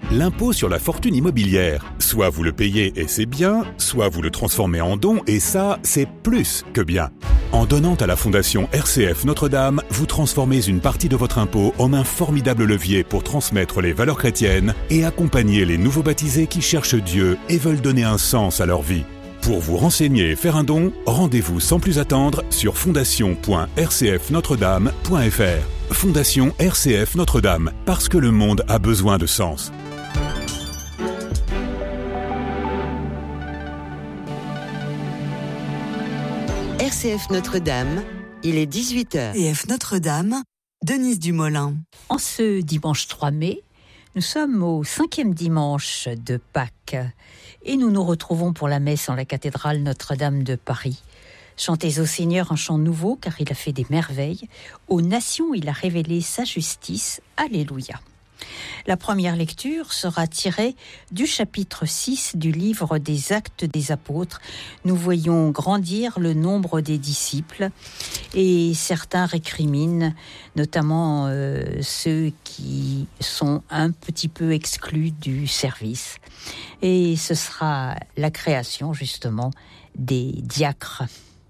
l'impôt sur la fortune immobilière. Soit vous le payez et c'est bien, soit vous le transformez en don et ça, c'est plus que bien. En donnant à la Fondation RCF Notre-Dame, vous transformez une partie de votre impôt en un formidable levier pour transmettre les valeurs chrétiennes et accompagner les nouveaux baptisés qui cherchent Dieu et veulent donner un sens à leur vie. Pour vous renseigner et faire un don, rendez-vous sans plus attendre sur fondation.rcfnotredame.fr. Fondation RCF Notre-Dame, parce que le monde a besoin de sens. RCF Notre-Dame, il est 18h. RCF Notre-Dame, Denise Dumoulin. En ce dimanche 3 mai, nous sommes au 5e dimanche de Pâques et nous nous retrouvons pour la messe en la cathédrale Notre-Dame de Paris. Chantez au Seigneur un chant nouveau car il a fait des merveilles. Aux nations, il a révélé sa justice. Alléluia. La première lecture sera tirée du chapitre 6 du livre des Actes des Apôtres. Nous voyons grandir le nombre des disciples et certains récriminent, notamment ceux qui sont un petit peu exclus du service. Et ce sera la création justement des diacres.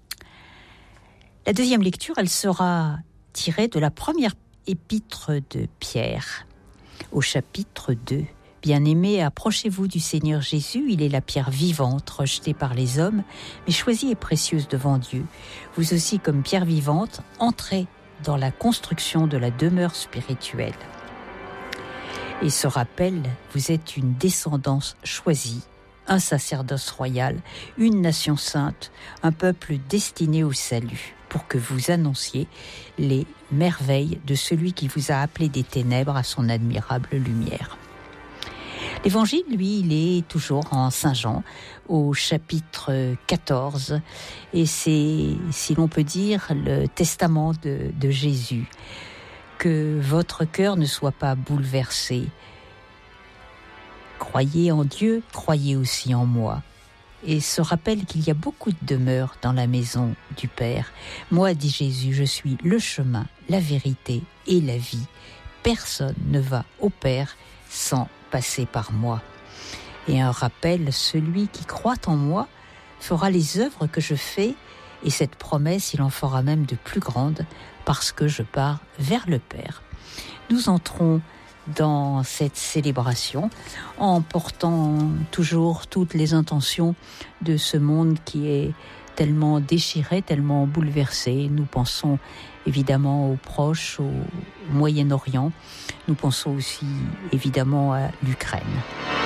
La deuxième lecture, elle sera tirée de la première épître de Pierre. Au chapitre 2, « Bien-aimés, approchez-vous du Seigneur Jésus, il est la pierre vivante, rejetée par les hommes, mais choisie et précieuse devant Dieu. Vous aussi, comme pierre vivante, entrez dans la construction de la demeure spirituelle. » Et ce rappel, vous êtes une descendance choisie, un sacerdoce royal, une nation sainte, un peuple destiné au salut, pour que vous annonciez les merveilles de celui qui vous a appelé des ténèbres à son admirable lumière. L'évangile, lui, il est toujours en Saint Jean, au chapitre 14, et c'est, si l'on peut dire, le testament de Jésus. Que votre cœur ne soit pas bouleversé. Croyez en Dieu, croyez aussi en moi. Et se rappelle qu'il y a beaucoup de demeures dans la maison du Père. Moi, dit Jésus, je suis le chemin, la vérité et la vie. Personne ne va au Père sans passer par moi. Et un rappel, celui qui croit en moi fera les œuvres que je fais, et cette promesse, il en fera même de plus grandes, parce que je pars vers le Père. Nous entrons dans cette célébration en portant toujours toutes les intentions de ce monde qui est tellement déchiré, tellement bouleversé. Nous pensons évidemment aux proches, au Moyen-Orient. Nous pensons aussi évidemment à l'Ukraine.